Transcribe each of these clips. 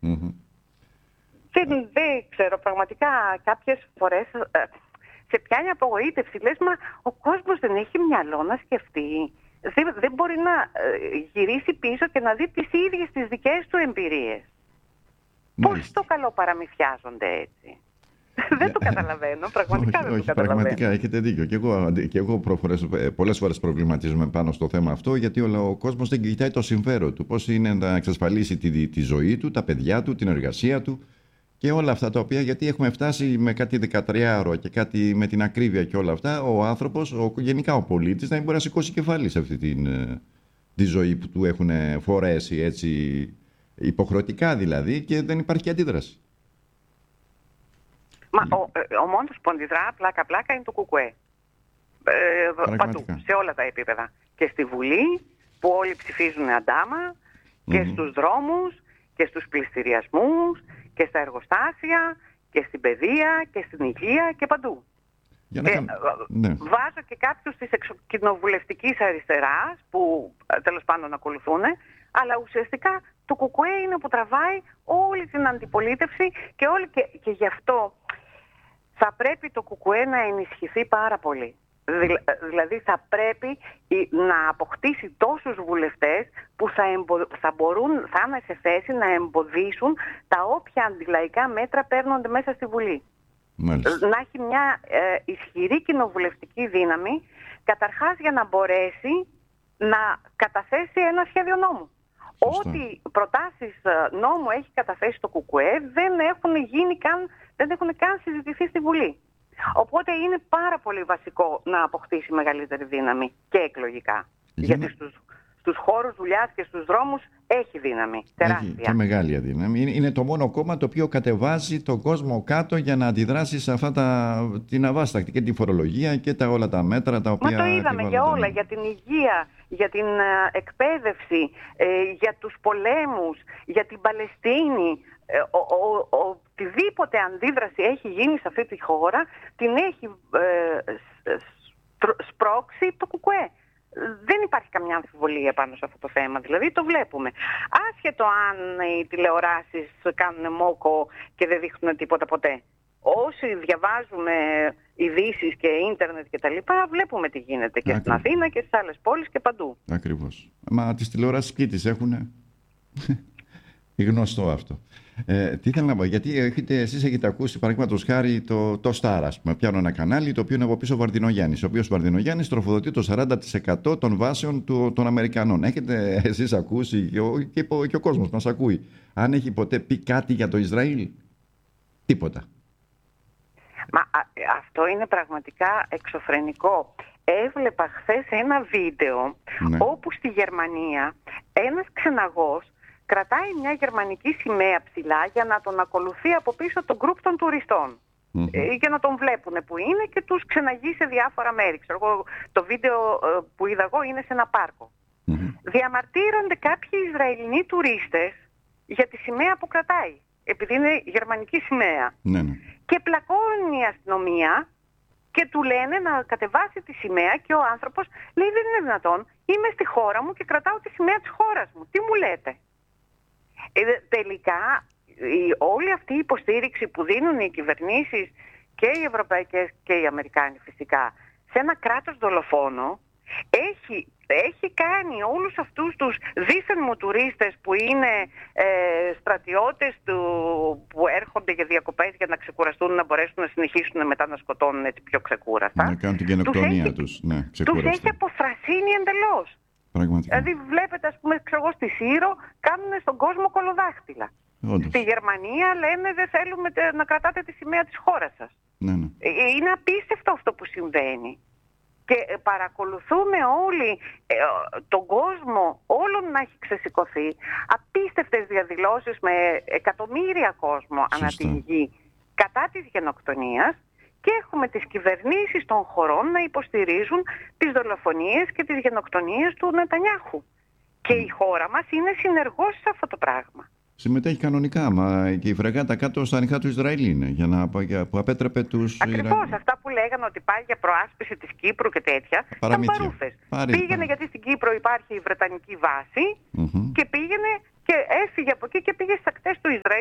Και δεν ξέρω, πραγματικά κάποιες φορές σε πιάνει απογοήτευση. Λες, μα ο κόσμος δεν έχει μυαλό να σκεφτεί. Δεν μπορεί να γυρίσει πίσω και να δει τις ίδιες τις δικές του εμπειρίες. Πώς το καλό παραμυθιάζονται έτσι. Δεν το καταλαβαίνω, πραγματικά δεν το καταλαβαίνω. Πραγματικά έχετε δίκιο. Και εγώ πολλές φορές προβληματίζομαι πάνω στο θέμα αυτό, γιατί ο κόσμος δεν κοιτάει το συμφέρον του. Πώς είναι να εξασφαλίσει τη ζωή του, τα παιδιά του, την εργασία του και όλα αυτά τα οποία, γιατί έχουμε φτάσει με κάτι 13ωρο και κάτι με την ακρίβεια και όλα αυτά, ο άνθρωπος, γενικά ο πολίτης, να μην μπορεί να σηκώσει κεφάλι σε αυτή τη ζωή που του έχουν φορέσει έτσι υποχρεωτικά δηλαδή, και δεν υπάρχει αντίδραση. Ο μόνος που αντιδρά πλάκα είναι το ΚΚΕ. Παντού, σε όλα τα επίπεδα. Και στη Βουλή που όλοι ψηφίζουν αντάμα, και στους δρόμους και στους πληστηριασμούς και στα εργοστάσια και στην παιδεία και στην υγεία και παντού. Βάζω και κάποιους της εξοκοινοβουλευτικής αριστεράς που τέλος πάντων ακολουθούν, αλλά ουσιαστικά το ΚΚΕ είναι που τραβάει όλη την αντιπολίτευση και γι' αυτό θα πρέπει το ΚΚΕ να ενισχυθεί πάρα πολύ. Δηλαδή θα πρέπει να αποκτήσει τόσους βουλευτές που θα είναι σε θέση να εμποδίσουν τα όποια αντιλαϊκά μέτρα παίρνονται μέσα στη Βουλή. Μάλιστα. Να έχει μια ισχυρή κοινοβουλευτική δύναμη, καταρχάς για να μπορέσει να καταθέσει ένα σχέδιο νόμου. Ό,τι προτάσεις νόμου έχει καταθέσει το ΚΚΕ δεν έχουν καν συζητηθεί στη Βουλή. Οπότε είναι πάρα πολύ βασικό να αποκτήσει μεγαλύτερη δύναμη και εκλογικά. Γιατί στους χώρους δουλειάς και στους δρόμους έχει δύναμη, τεράστια. Έχει και μεγάλη δύναμη. Είναι το μόνο κόμμα το οποίο κατεβάζει τον κόσμο κάτω για να αντιδράσει σε αυτά την αβάστακτη και τη φορολογία και όλα τα μέτρα τα οποία... Μα το είδαμε για όλα, για την υγεία, για την εκπαίδευση, για τους πολέμους, για την Παλαιστίνη. Οτιδήποτε αντίδραση έχει γίνει σε αυτή τη χώρα την έχει σπρώξει το ΚΚΕ. Δεν υπάρχει καμιά αμφιβολία πάνω σε αυτό το θέμα, δηλαδή το βλέπουμε. Άσχετο αν οι τηλεοράσεις κάνουν μόκο και δεν δείχνουν τίποτα ποτέ. Όσοι διαβάζουμε ειδήσεις και ίντερνετ και τα λοιπά, βλέπουμε τι γίνεται και στην Αθήνα και στις άλλες πόλεις και παντού. Ακριβώς. Μα τις τηλεοράσεις ποιοι τις έχουνε? Γνωστό αυτό. Τι ήθελα να πω, γιατί εσείς έχετε ακούσει παραδείγματος χάρη το Star, ας πούμε. Πιάνω ένα κανάλι το οποίο είναι από πίσω ο Βαρδινογιάννης, ο οποίος Βαρδινογιάννης τροφοδοτεί το 40% των βάσεων των Αμερικανών. Έχετε εσείς ακούσει και ο κόσμος μας ακούει, αν έχει ποτέ πει κάτι για το Ισραήλ? Τίποτα. Μα αυτό είναι πραγματικά εξωφρενικό. Έβλεπα χθες ένα βίντεο όπου στη Γερμανία ένας ξεναγός κρατάει μια γερμανική σημαία ψηλά για να τον ακολουθεί από πίσω το γκρουπ των τουριστών. Για να τον βλέπουν που είναι και τους ξεναγεί σε διάφορα μέρη. Το βίντεο που είδα εγώ είναι σε ένα πάρκο. Διαμαρτύρονται κάποιοι Ισραηλινοί τουρίστες για τη σημαία που κρατάει, επειδή είναι γερμανική σημαία. Και πλακώνει η αστυνομία και του λένε να κατεβάσει τη σημαία και ο άνθρωπος λέει, δεν είναι δυνατόν, είμαι στη χώρα μου και κρατάω τη σημαία της χώρας μου. Τι μου λέτε? Τελικά όλη αυτή η υποστήριξη που δίνουν οι κυβερνήσεις και οι ευρωπαϊκές και οι Αμερικάνοι φυσικά σε ένα κράτος δολοφόνο έχει κάνει όλους αυτούς τους δίθεν μου τουρίστες που είναι στρατιώτες που έρχονται για διακοπές για να ξεκουραστούν, να μπορέσουν να συνεχίσουν μετά να σκοτώνουν έτσι πιο ξεκούραστα. Να κάνουν την γενοκτονία τους. Τους έχει αποφρασύνει εντελώς. Πραγματικά. Δηλαδή βλέπετε, ας πούμε, στη Σύρο κάνουν στον κόσμο κολοδάχτυλα. Όντως. Στη Γερμανία λένε δεν θέλουμε να κρατάτε τη σημαία της χώρας σας. Είναι απίστευτο αυτό που συμβαίνει. Και παρακολουθούμε όλοι τον κόσμο, όλων να έχει ξεσηκωθεί. Απίστευτες διαδηλώσεις με εκατομμύρια κόσμο ανά την γη κατά της γενοκτονίας. Και έχουμε τις κυβερνήσεις των χωρών να υποστηρίζουν τις δολοφονίες και τις γενοκτονίες του Νετανιάχου. Και η χώρα μας είναι συνεργός σε αυτό το πράγμα. Συμμετέχει κανονικά, μα και η φρεγάτα κάτω στα νυχτά του Ισραήλ είναι, που απέτρεπε τους... Ακριβώς, αυτά που λέγανε ότι πάει για προάσπιση της Κύπρου και τέτοια, ήταν παρούφες. Πήγαινε γιατί στην Κύπρο υπάρχει η Βρετανική βάση και πήγαινε και έφυγε από εκεί και πήγε στις ακτές του Ισραήλ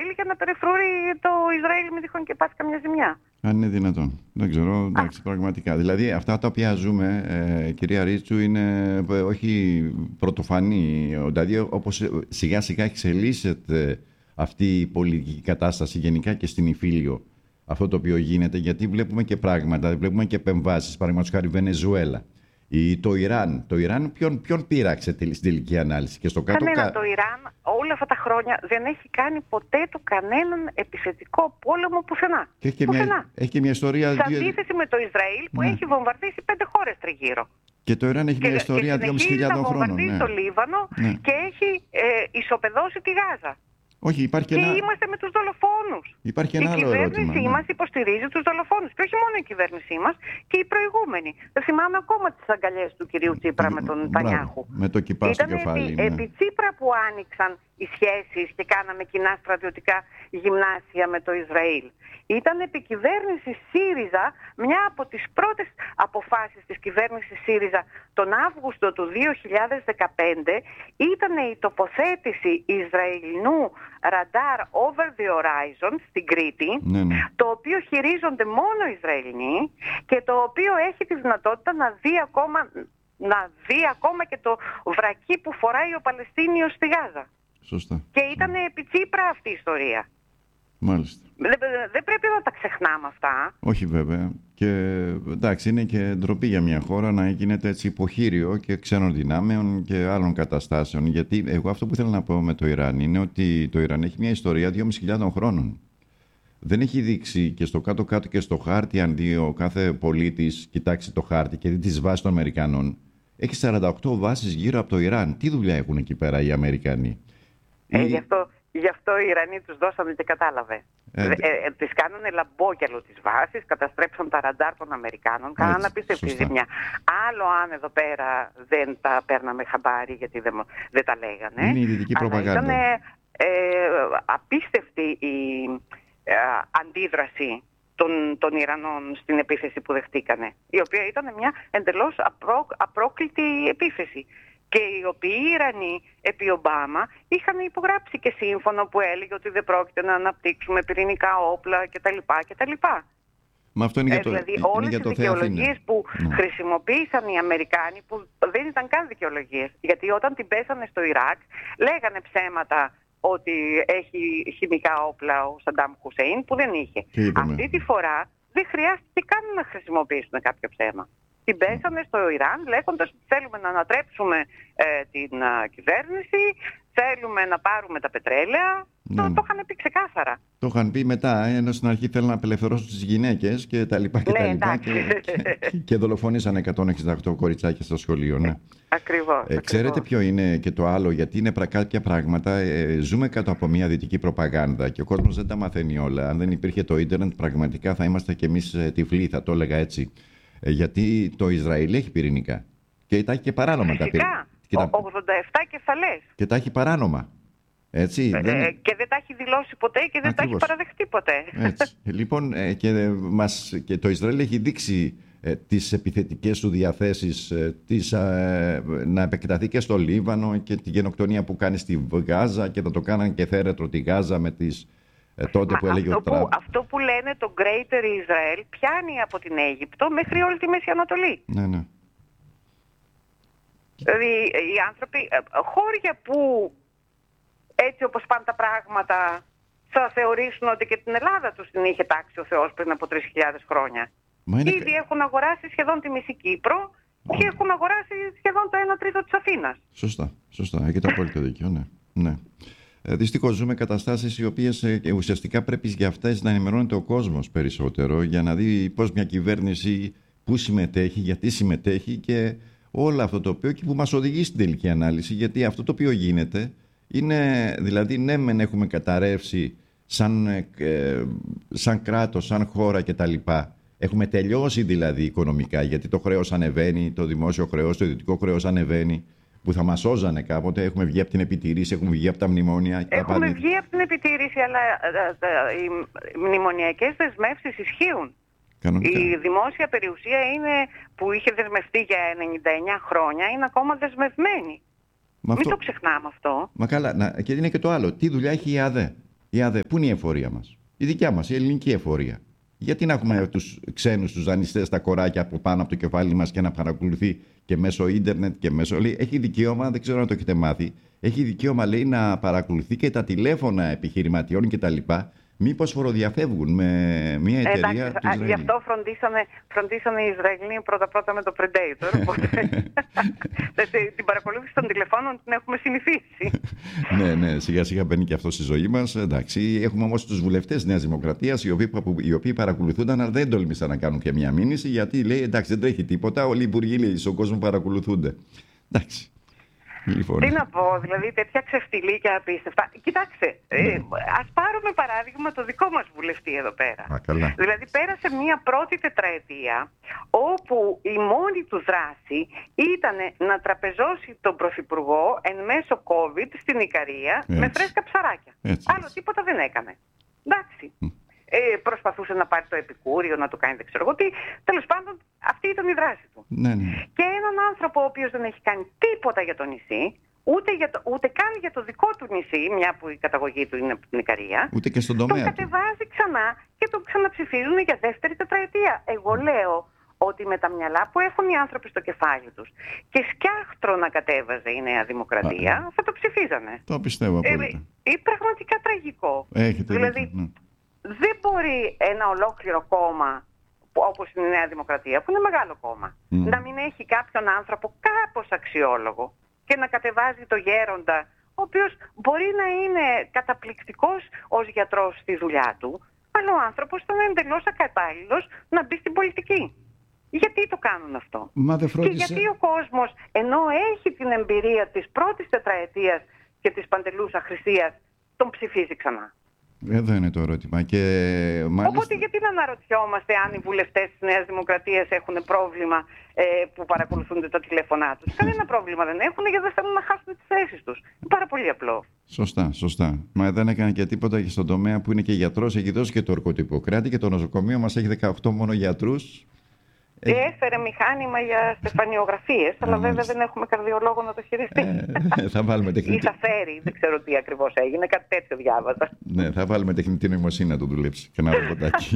Ισραήλ για να περιφρουρεί το Ισραήλ με τυχόν και πάθει καμιά ζημιά. Αν είναι δυνατόν. Δεν ξέρω, εντάξει, πραγματικά. Δηλαδή αυτά τα οποία ζούμε, κυρία Ρίτσου, είναι όχι πρωτοφανή. Δηλαδή όπως σιγά σιγά εξελίσσεται αυτή η πολιτική κατάσταση γενικά και στην Ιφίλιο, αυτό το οποίο γίνεται, γιατί βλέπουμε και πράγματα, βλέπουμε και επεμβάσεις, παραδείγματος χάρη Βενεζουέλα. Ή το Ιράν. Το Ιράν ποιον πείραξε στην τελική ανάλυση? Και στο κάτω. Κανένα. Το Ιράν όλα αυτά τα χρόνια δεν έχει κάνει ποτέ του κανέναν επιθετικό πόλεμο πουθενά. Και έχει και μια ιστορία. Σε αντίθεση με το Ισραήλ που έχει βομβαρδίσει 5 χώρες τριγύρω. Και το Ιράν έχει μια ιστορία 2.500 χρόνων. Έχει βομβαρδίσει το Λίβανο και έχει ισοπεδώσει τη Γάζα. Όχι, υπάρχει και είμαστε με τους δολοφόνους. Υπάρχει ένα άλλο ερώτημα. Η κυβέρνησή μας υποστηρίζει τους δολοφόνους. Και όχι μόνο η κυβέρνησή μας, και οι προηγούμενοι. Δεν θυμάμαι ακόμα τις αγκαλιές του κυρίου Τσίπρα με τον Νετανιάχου. Με το κυπά στο κεφάλι. Ήταν επί Τσίπρα που άνοιξαν οι σχέσεις και κάναμε κοινά στρατιωτικά γυμνάσια με το Ισραήλ. Ήταν επί κυβέρνηση ΣΥΡΙΖΑ, μια από τις πρώτες αποφάσεις της κυβέρνησης ΣΥΡΙΖΑ τον Αύγουστο του 2015 ήταν η τοποθέτηση Ισραηλινού ραντάρ over the horizon στην Κρήτη, το οποίο χειρίζονται μόνο οι Ισραηλινοί και το οποίο έχει τη δυνατότητα να δει ακόμα και το βρακί που φοράει ο Παλαιστίνιος στη Γάζα. Σωστά. Και ήταν επί Τσίπρα αυτή η ιστορία. Μάλιστα. Δεν πρέπει να τα ξεχνάμε αυτά. Όχι βέβαια. Και εντάξει, είναι και ντροπή για μια χώρα να γίνεται έτσι υποχείριο και ξένων δυνάμεων και άλλων καταστάσεων. Γιατί εγώ αυτό που θέλω να πω με το Ιράν είναι ότι το Ιράν έχει μια ιστορία 2.500 χρόνων. Δεν έχει δείξει και στο κάτω-κάτω και στο χάρτη, αν δει ο κάθε πολίτης κοιτάξει το χάρτη και δει τις βάσεις των Αμερικανών, έχει 48 βάσεις γύρω από το Ιράν. Τι δουλειά έχουν εκεί πέρα οι Αμερικανοί? Γι' αυτό οι Ιρανοί τους δώσανε και κατάλαβε. Τις κάνανε λαμπόγιαλο τις βάσεις, καταστρέψαν τα ραντάρ των Αμερικάνων, κάνανε απίστευτη ζημιά. Άλλο αν εδώ πέρα δεν τα παίρναμε χαμπάρι γιατί δεν τα λέγανε. Είναι η δυτική προπαγάνδα. Ήταν απίστευτη η αντίδραση των Ιρανών στην επίθεση που δεχτήκανε, η οποία ήταν μια εντελώς απρόκλητη επίθεση. Και οι οποίοι οι Ιρανοί επί Ομπάμα είχαν υπογράψει και σύμφωνο που έλεγε ότι δεν πρόκειται να αναπτύξουμε πυρηνικά όπλα κτλ. Μα αυτό είναι για το, δηλαδή όλες τις δικαιολογίες που χρησιμοποίησαν οι Αμερικάνοι, που δεν ήταν καν δικαιολογίες. Γιατί όταν την πέσανε στο Ιράκ λέγανε ψέματα ότι έχει χημικά όπλα ο Σαντάμ Χουσέιν, που δεν είχε. Αυτή τη φορά δεν χρειάστηκε καν να χρησιμοποιήσουν κάποιο ψέμα. Την πέσανε στο Ιράν λέγοντας ότι θέλουμε να ανατρέψουμε την κυβέρνηση, θέλουμε να πάρουμε τα πετρέλαια. Το είχαν πει ξεκάθαρα. Το είχαν πει μετά, ενώ στην αρχή θέλουν να απελευθερώσουν τις γυναίκες και τα λοιπά και τα λοιπά. Και δολοφονήσανε 168 κοριτσάκια στο σχολείο. Ναι. Ακριβώς. Ξέρετε ποιο είναι και το άλλο? Γιατί είναι κάποια πράγματα. Ζούμε κάτω από μια δυτική προπαγάνδα και ο κόσμος δεν τα μαθαίνει όλα. Αν δεν υπήρχε το ίντερνετ, πραγματικά θα είμαστε κι εμείς τυφλοί, θα το έλεγα έτσι. Γιατί το Ισραήλ έχει πυρηνικά. Και τα έχει και παράνομα τα πυρηνικά. 87 κεφαλές. Και τα έχει παράνομα. Έτσι, και δεν τα έχει δηλώσει ποτέ και δεν τα έχει παραδεχτεί ποτέ. Έτσι. Λοιπόν, και το Ισραήλ έχει δείξει τις επιθετικές του διαθέσεις, να επεκταθεί και στο Λίβανο και τη γενοκτονία που κάνει στη Γάζα, και θα το κάναν και θέρετρο τη Γάζα με τις... τότε που έλεγε αυτό που λένε το Greater Israel πιάνει από την Αίγυπτο μέχρι όλη τη Μέση Ανατολή. Ναι. Δηλαδή οι άνθρωποι, χώρια που έτσι όπως πάνε τα πράγματα θα θεωρήσουν ότι και την Ελλάδα τους την είχε τάξει ο Θεός πριν από 3.000 χρόνια. Ήδη έχουν αγοράσει σχεδόν τη μισή Κύπρο και έχουν αγοράσει σχεδόν το 1 τρίτο της Αθήνας. Σωστά. Έχετε απόλυτο δίκιο, ναι. Δυστυχώς ζούμε καταστάσεις οι οποίες ουσιαστικά πρέπει για αυτές να ενημερώνεται ο κόσμος περισσότερο, για να δει πώς μια κυβέρνηση πού συμμετέχει, γιατί συμμετέχει και όλο αυτό το οποίο και που μας οδηγεί στην τελική ανάλυση. Γιατί αυτό το οποίο γίνεται είναι, δηλαδή, ναι μεν έχουμε καταρρεύσει σαν κράτος, σαν χώρα κτλ. Έχουμε τελειώσει δηλαδή οικονομικά, γιατί το χρέος ανεβαίνει, το δημόσιο χρέος, το ιδιωτικό χρέος ανεβαίνει, που θα μας σώζανε κάποτε. Έχουμε βγει από την επιτήρηση, έχουμε βγει από τα μνημόνια. Έχουμε βγει από την επιτήρηση, αλλά οι μνημονιακές δεσμεύσεις ισχύουν. Κανονικά. Η δημόσια περιουσία που είχε δεσμευτεί για 99 χρόνια είναι ακόμα δεσμευμένη. Μην το ξεχνάμε αυτό. Μα καλά, και είναι και το άλλο. Τι δουλειά έχει η ΑΔΕ? Η ΑΔΕ, πού είναι η εφορία μας? Η δικιά μας, η ελληνική εφορία. Γιατί να έχουμε τους ξένους, τους δανειστές, τα κοράκια από πάνω από το κεφάλι μας και να παρακολουθεί και μέσω ίντερνετ και μέσω. Λέει, έχει δικαίωμα, δεν ξέρω αν το έχετε μάθει, έχει δικαίωμα, λέει, να παρακολουθεί και τα τηλέφωνα επιχειρηματιών κτλ. Μήπως φοροδιαφεύγουν με μια εταιρεία του Ισραήλ. Γι' αυτό φροντίσανε οι Ισραηλοί πρώτα-πρώτα με το Predator. Την παρακολούθηση των τηλεφώνων την έχουμε συνηθίσει. Ναι, σιγά-σιγά μπαίνει και αυτό στη ζωή μας. Εντάξει, έχουμε όμως τους βουλευτές Νέας Δημοκρατίας, οι οποίοι παρακολουθούνταν, αλλά δεν τόλμησαν να κάνουν και μια μήνυση, γιατί λέει, εντάξει, δεν τρέχει τίποτα. Όλοι οι υπουργοί στον κόσμο παρακολουθούνται. Εντάξει. Λοιπόν. Τι να πω, δηλαδή τέτοια ξεφτιλίκια απίστευτα. Κοιτάξτε, ας πάρουμε παράδειγμα το δικό μας βουλευτή εδώ πέρα. Δηλαδή πέρασε μια πρώτη τετραετία όπου η μόνη του δράση ήταν να τραπεζώσει τον Πρωθυπουργό εν μέσω COVID στην Ικαρία με φρέσκα ψαράκια. Άλλο τίποτα δεν έκανε. Εντάξει. Προσπαθούσε να πάρει το επικούριο, να το κάνει δεν ξέρω εγώ τι. Τέλος πάντων, αυτή ήταν η δράση του. Ναι. Και έναν άνθρωπο ο οποίος δεν έχει κάνει τίποτα για το νησί, ούτε καν για το δικό του νησί, μια που η καταγωγή του είναι από την Ικαρία, ούτε και στον τομέα τον κατεβάζει ξανά και τον ξαναψηφίζουν για δεύτερη τετραετία. Εγώ λέω ότι με τα μυαλά που έχουν οι άνθρωποι στο κεφάλι τους και σκιάχτρο να κατέβαζε η Νέα Δημοκρατία, θα το ψηφίζανε. Το πιστεύω απόλυτα. Είναι πραγματικά τραγικό. Δηλαδή, δεν μπορεί ένα ολόκληρο κόμμα, όπως είναι η Νέα Δημοκρατία, που είναι μεγάλο κόμμα, να μην έχει κάποιον άνθρωπο κάπως αξιόλογο και να κατεβάζει το γέροντα, ο οποίος μπορεί να είναι καταπληκτικός ως γιατρός στη δουλειά του, αλλά ο άνθρωπος ήταν εντελώς ακατάλληλος να μπει στην πολιτική. Γιατί το κάνουν αυτό? Και γιατί ο κόσμος, ενώ έχει την εμπειρία της πρώτης τετραετίας και της παντελούς αχρησίας, τον ψηφίζει ξανά? Εδώ είναι το ερώτημα. Οπότε γιατί να αναρωτιόμαστε αν οι βουλευτές της Νέας Δημοκρατίας έχουν πρόβλημα που παρακολουθούνται τα τηλέφωνά τους? Κανένα πρόβλημα δεν έχουν, γιατί δεν θέλουν να χάσουν τις θέσεις τους. Είναι πάρα πολύ απλό. Σωστά. Μα δεν έκανε και τίποτα και στον τομέα που είναι και γιατρός. Έχει δώσει και το ορκωτυποκράτη και το νοσοκομείο μας έχει 18 μόνο γιατρούς. Έφερε μηχάνημα για στεφανιογραφίες, αλλά βέβαια δεν έχουμε καρδιολόγο να το χειριστεί. Θα βάλουμε τεχνητή. Ή θα φέρει, δεν ξέρω τι ακριβώς έγινε, κάτι τέτοιο διάβαζα. Ναι, θα βάλουμε τεχνητή νοημοσύνη να το δουλέψει και ένα ρομποτάκι.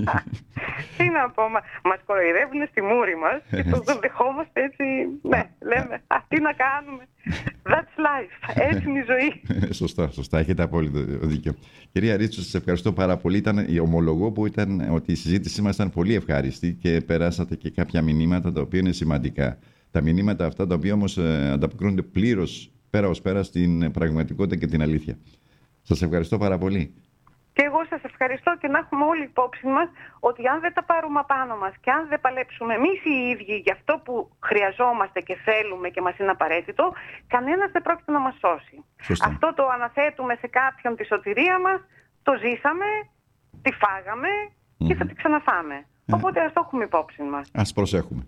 Τι να πω, μας κοροϊδεύουν στη μούρη μας και το δεχόμαστε έτσι. Ναι, λέμε, τι να κάνουμε. That's life. Έτσι είναι η ζωή. Σωστά. Έχετε απόλυτο δίκιο. Κυρία Ρίτσου, σας ευχαριστώ πάρα πολύ. Ομολογώ που ήταν ότι η συζήτησή μας ήταν πολύ ευχάριστη και περάσατε και κάποια μηνύματα τα οποία είναι σημαντικά. Τα μηνύματα αυτά τα οποία όμως ανταποκρίνονται πλήρως πέρα ως πέρα στην πραγματικότητα και την αλήθεια. Σας ευχαριστώ πάρα πολύ. Και εγώ σας ευχαριστώ και να έχουμε όλοι υπόψη μας ότι αν δεν τα πάρουμε απάνω μας και αν δεν παλέψουμε εμείς οι ίδιοι για αυτό που χρειαζόμαστε και θέλουμε και μας είναι απαραίτητο, κανένας δεν πρόκειται να μας σώσει. Σωστά. Αυτό το αναθέτουμε σε κάποιον τη σωτηρία μας, το ζήσαμε, τη φάγαμε και θα τη ξαναφάμε. Οπότε ας το έχουμε υπόψη μας. Ας προσέχουμε.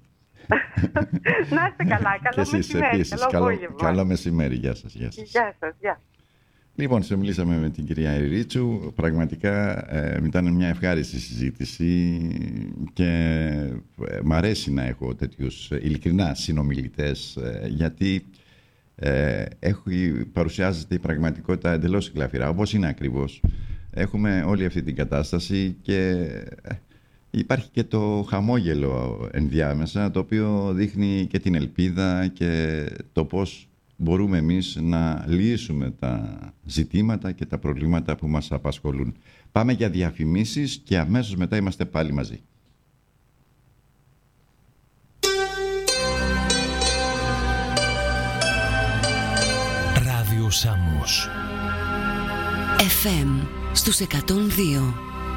Να είστε καλά. Καλό μεσημέρι. Καλό μεσημέρι. Γεια σας. Γεια σας. Λοιπόν, μιλήσαμε με την κυρία Ρίτσου. Πραγματικά ήταν μια ευχάριστη συζήτηση και μ' αρέσει να έχω τέτοιους ειλικρινά συνομιλητές, γιατί παρουσιάζεται η πραγματικότητα εντελώς γλαφυρά, όπως είναι ακριβώς. Έχουμε όλη αυτή την κατάσταση και υπάρχει και το χαμόγελο ενδιάμεσα, το οποίο δείχνει και την ελπίδα και το πώς μπορούμε εμείς να λύσουμε τα ζητήματα και τα προβλήματα που μας απασχολούν. Πάμε για διαφημίσεις και αμέσως μετά είμαστε πάλι μαζί. Ράδιο Σάμος FM στους 102.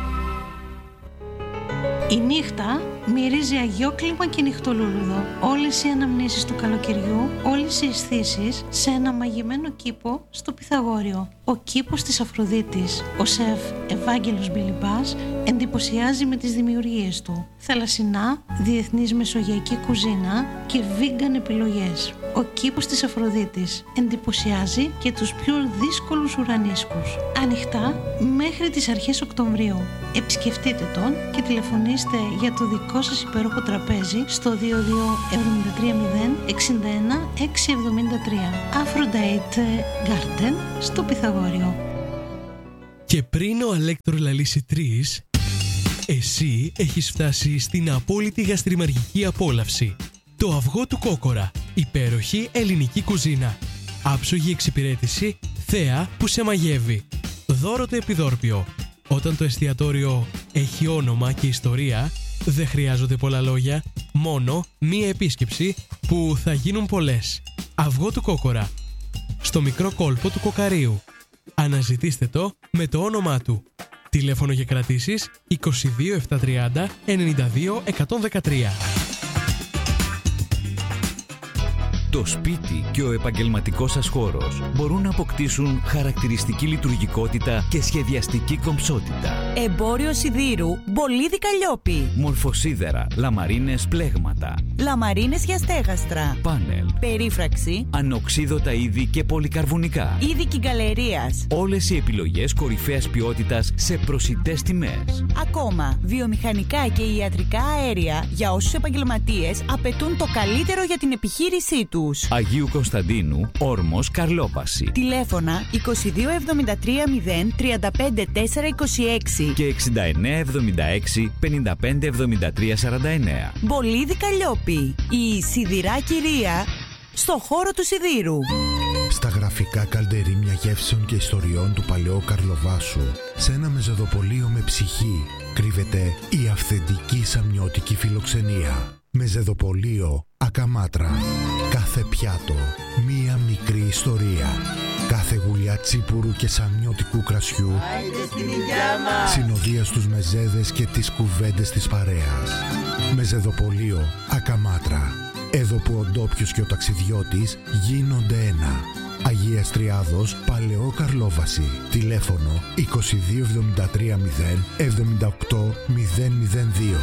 Η νύχτα μυρίζει αγιόκλιμα και νυχτολούλουδο. Όλες οι αναμνήσεις του καλοκαιριού, όλες οι αισθήσεις σε ένα μαγεμένο κήπο στο Πυθαγόριο. Ο κήπος της Αφροδίτης, ο σεφ Ευάγγελος Μπιλιμπάς, εντυπωσιάζει με τις δημιουργίες του. Θαλασσινά, διεθνής μεσογειακή κουζίνα και vegan επιλογές. Ο κήπος της Αφροδίτης εντυπωσιάζει και τους πιο δύσκολους ουρανίσκους. Ανοιχτά μέχρι τις αρχές Οκτωβρίου. Επισκεφτείτε τον και τηλεφωνήστε για το δικό σας υπέροχο τραπέζι στο 22 730 61 673. Aphrodite Garden στο Πυθαγόριο. Και πριν ο Αλέκτορ λαλήσει 3, εσύ έχεις φτάσει στην απόλυτη γαστριμαργική απόλαυση. Το αυγό του Κόκορα. Υπέροχη ελληνική κουζίνα. Άψογη εξυπηρέτηση, θέα που σε μαγεύει. Δώρο το επιδόρπιο. Όταν το εστιατόριο έχει όνομα και ιστορία, δεν χρειάζονται πολλά λόγια, μόνο μία επίσκεψη που θα γίνουν πολλές. Αυγό του Κόκορα. Στο μικρό κόλπο του Κοκαρίου. Αναζητήστε το με το όνομά του. Τηλέφωνο για κρατήσεις 22 730 92 113. Το σπίτι και ο επαγγελματικός σας χώρος μπορούν να αποκτήσουν χαρακτηριστική λειτουργικότητα και σχεδιαστική κομψότητα. Εμπόριο σιδήρου Μπολίδι Καλλιόπη. Μορφοσίδερα, λαμαρίνες πλέγματα. Λαμαρίνες για στέγαστρα. Πάνελ. Περίφραξη. Ανοξίδωτα είδη και πολυκαρβουνικά. Είδη κυγκαλερίας. Όλες οι επιλογές κορυφαίας ποιότητας σε προσιτές τιμές. Ακόμα, βιομηχανικά και ιατρικά αέρια για όσους επαγγελματίες απαιτούν το καλύτερο για την επιχείρησή τους. Αγίου Κωνσταντίνου, Όρμος, Καρλόπαση. Τηλέφωνα 2273 0 35 426 και 6976 55 73 49. Μπολίδι Καλλιόπη, η σιδηρά κυρία στο χώρο του σιδήρου. Στα γραφικά καλντερίμια γεύσεων και ιστοριών του παλαιού Καρλοβάσου, σε ένα μεζεδοπολείο με ψυχή, κρύβεται η αυθεντική σαμιώτικη φιλοξενία. Μεζεδοπολείο Ακαμάτρα. Κάθε πιάτο, μία μικρή ιστορία. Κάθε γουλιά τσίπουρου και σαμιώτικου κρασιού συνοδεία στους μεζέδες και τις κουβέντες της παρέας. Μεζεδοπολείο Ακαμάτρα. Εδώ που ο ντόπιος και ο ταξιδιώτης γίνονται ένα. Αγίας Τριάδος, Παλαιό Καρλόβαση. Τηλέφωνο 2273 0 78 002.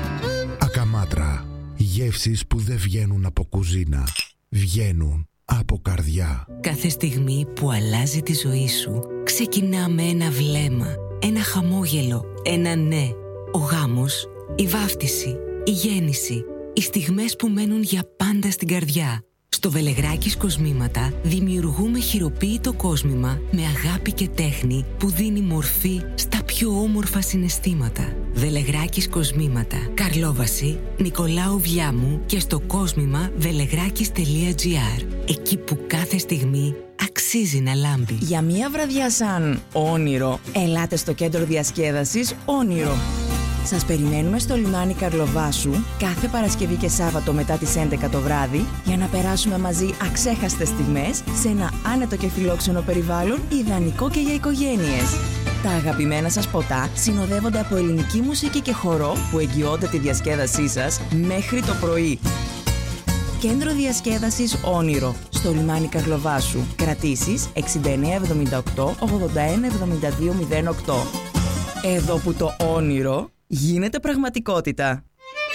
Ακαμάτρα. Γεύσεις που δεν βγαίνουν από κουζίνα. Βγαίνουν από καρδιά. Κάθε στιγμή που αλλάζει τη ζωή σου, ξεκινά με ένα βλέμμα, ένα χαμόγελο, ένα ναι. Ο γάμος, η βάφτιση, η γέννηση, οι στιγμές που μένουν για πάντα στην καρδιά. Στο Βελεγράκης Κοσμήματα δημιουργούμε χειροποίητο κόσμημα με αγάπη και τέχνη που δίνει μορφή στα πιο όμορφα συναισθήματα. Βελεγράκης Κοσμήματα, Καρλόβαση, Νικολάου Βιάμου και στο κόσμημα velεγράκης.gr. Εκεί που κάθε στιγμή αξίζει να λάμπει. Για μία βραδιά σαν όνειρο, ελάτε στο κέντρο διασκέδασης Όνειρο. Σας περιμένουμε στο λιμάνι Καρλοβάσου κάθε Παρασκευή και Σάββατο μετά τις 11 το βράδυ για να περάσουμε μαζί αξέχαστες στιγμές σε ένα άνετο και φιλόξενο περιβάλλον ιδανικό και για οικογένειες. Τα αγαπημένα σας ποτά συνοδεύονται από ελληνική μουσική και χορό που εγγυώνται τη διασκέδασή σας μέχρι το πρωί. Κέντρο διασκέδασης Όνειρο στο λιμάνι Καρλοβάσου. Κρατήσεις 6978 81 72 08. Εδώ που το όνειρο γίνεται πραγματικότητα.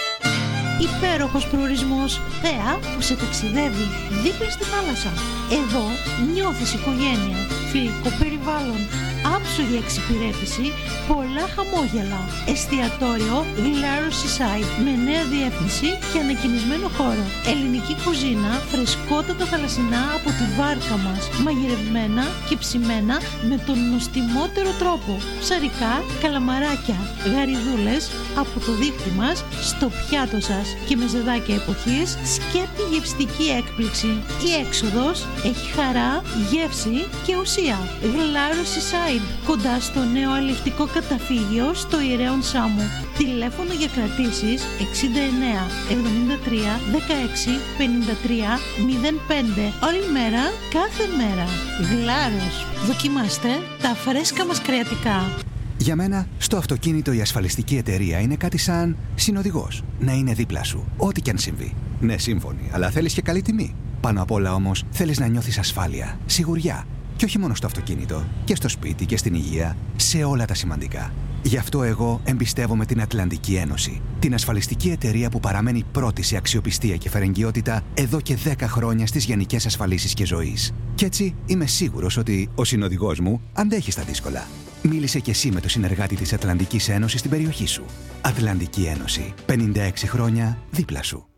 Υπέροχος προορισμός, θέα που σε ταξιδεύει δίπλα στη θάλασσα. Εδώ νιώθεις οικογένεια, φιλικό περιβάλλον, άψογη εξυπηρέτηση, πολλά χαμόγελα. Εστιατόριο Γλάρο Seaside με νέα διεύθυνση και ανακοινισμένο χώρο. Ελληνική κουζίνα, φρεσκότατα θαλασσινά από τη βάρκα μας, μαγειρευμένα και ψημένα με τον νοστιμότερο τρόπο. Ψαρικά, καλαμαράκια, γαριδούλες από το δίχτυ μας στο πιάτο σας και μεζεδάκια εποχής, σκέπτη γευστική έκπληξη. Η έξοδος έχει χαρά, γεύση και ουσία. Γλάρο Seaside, κοντά στο νέο αλευτικό καταφύγιο στο Ιερέον Σάμου. Τηλέφωνο για κρατήσεις 69 73 16 53 05. Όλη μέρα, κάθε μέρα. Γλάρος. Δοκιμάστε τα φρέσκα μας κρεατικά. Για μένα, στο αυτοκίνητο η ασφαλιστική εταιρεία είναι κάτι σαν συνοδηγός. Να είναι δίπλα σου, ό,τι και αν συμβεί. Ναι, σύμφωνοι, αλλά θέλεις και καλή τιμή. Πάνω απ' όλα όμως, θέλεις να νιώθεις ασφάλεια, σιγουριά. Και όχι μόνο στο αυτοκίνητο, και στο σπίτι και στην υγεία, σε όλα τα σημαντικά. Γι' αυτό εγώ εμπιστεύομαι την Ατλαντική Ένωση. Την ασφαλιστική εταιρεία που παραμένει πρώτη σε αξιοπιστία και φερεγγιότητα εδώ και 10 χρόνια στις γενικές ασφαλίσεις και ζωής. Κι έτσι είμαι σίγουρος ότι ο συνοδηγός μου αντέχει στα δύσκολα. Μίλησε κι εσύ με το συνεργάτη της Ατλαντικής Ένωσης στην περιοχή σου. Ατλαντική Ένωση. 56 χρόνια δίπλα σου.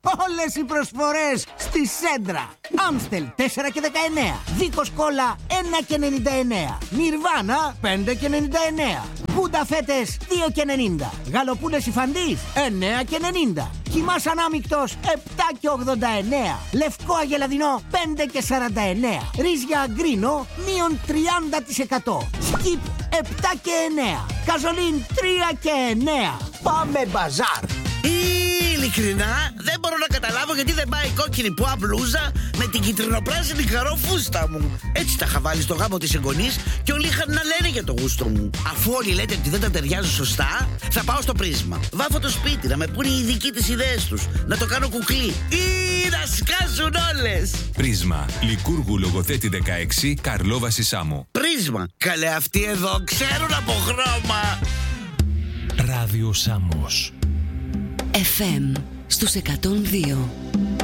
Όλες οι προσφορές στη Σέντρα. Άμστελ 4 και 19. Δίκος κόλλα 1 και 99. Νιρβάνα 5 και 99. Μπούντα φέτες 2 και 90. Γαλοπούλες υφαντής 9 και 90. Κιμάς ανάμεικτος 7 και 89. Λευκό αγελαδινό 5 και 49. Ρύζια γκρίνο μείον 30%. Σκιπ 7 και 9. Καζολίν 3 και 9. Πάμε μπαζάρ. Ειλικρινά δεν μπορώ να καταλάβω γιατί δεν πάει η κόκκινη πουά μπλούζα με την κυτρινοπράσινη καρό φούστα μου. Έτσι τα είχα βάλει στο γάμο της εγγονής και όλοι είχαν να λένε για το γούστο μου. Αφού όλοι λέτε ότι δεν τα ταιριάζουν σωστά, θα πάω στο Πρίσμα. Βάφω το σπίτι να με πούνε οι ειδικοί τις ιδέες τους. Να το κάνω κουκλί ή να σκάσουν όλες. Πρίσμα. Λικούργου Λογοθέτη 16, Καρλόβαση Σάμο. Πρίσμα. Καλέ αυτοί εδώ ξέρουν από χρώμα. Ράδιο Σάμος. FM στους 102.